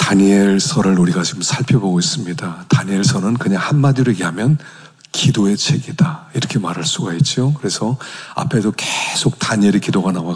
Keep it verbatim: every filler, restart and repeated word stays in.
다니엘서를 우리가 지금 살펴보고 있습니다. 다니엘서는 그냥 한마디로 얘기하면 기도의 책이다, 이렇게 말할 수가 있죠. 그래서 앞에도 계속 다니엘의 기도가 나와